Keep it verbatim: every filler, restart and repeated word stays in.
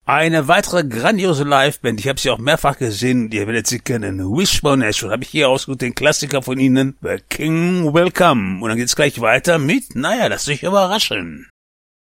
Eine weitere grandiose Liveband, ich habe sie auch mehrfach gesehen, ihr werdet sie kennen, Wishbone Ash, und habe ich hier ausgesucht den Klassiker von ihnen, The King Will Come. Und dann geht's gleich weiter mit, naja, lasst euch überraschen.